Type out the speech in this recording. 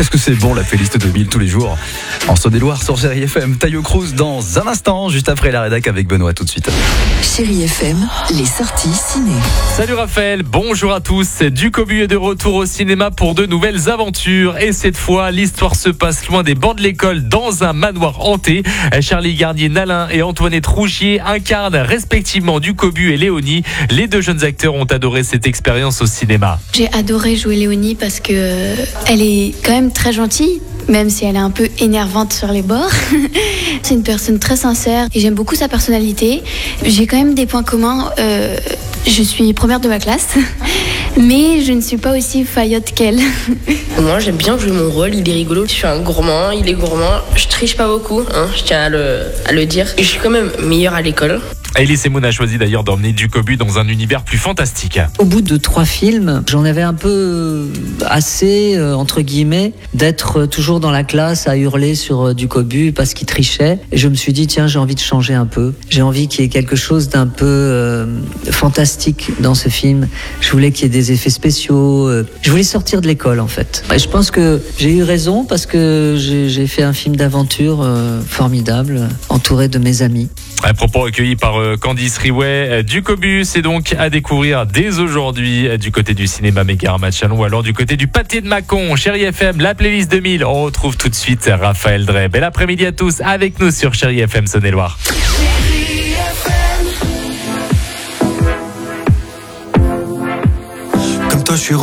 Qu'est-ce que c'est bon la playlist 2000 tous les jours en Saône-et-Loire sur Chérie FM. Tayo Cruz dans un instant, juste après la rédac avec Benoît tout de suite. Chérie FM, les sorties ciné. Salut Raphaël, bonjour à tous. Ducobu est de retour au cinéma pour de nouvelles aventures. Et cette fois, l'histoire se passe loin des bancs de l'école dans un manoir hanté. Charlie Garnier-Nalin et Antoinette Rougier incarnent respectivement Ducobu et Léonie. Les deux jeunes acteurs ont adoré cette expérience au cinéma. J'ai adoré jouer Léonie parce que elle est quand même très gentille, même si elle est un peu énervante sur les bords. C'est une personne très sincère et j'aime beaucoup sa personnalité. J'ai quand même des points communs. Je suis première de ma classe, mais je ne suis pas aussi faillotte qu'elle. Moi, j'aime bien jouer mon rôle, il est rigolo. Je suis un gourmand, il est gourmand. Je triche pas beaucoup, je tiens à le dire. Je suis quand même meilleure à l'école. Elise Moon a choisi d'ailleurs d'emmener Ducobu dans un univers plus fantastique. Au bout de 3 films, j'en avais un peu assez, entre guillemets, d'être toujours dans la classe à hurler sur Ducobu parce qu'il trichait. Et je me suis dit, tiens, j'ai envie de changer un peu. J'ai envie qu'il y ait quelque chose d'un peu fantastique dans ce film. Je voulais qu'il y ait des effets spéciaux. Je voulais sortir de l'école, en fait. Et je pense que j'ai eu raison parce que j'ai fait un film d'aventure formidable, entouré de mes amis. Un propos recueilli par Candice Riouet. Ducobu, c'est donc à découvrir dès aujourd'hui du côté du cinéma Méga à Chalon ou alors du côté du pâté de Mâcon. Chérie FM, la playlist 2000. On retrouve tout de suite Raphaël Drey. Bel après-midi à tous avec nous sur Chérie FM Saône-et-Loire. Comme toi, je suis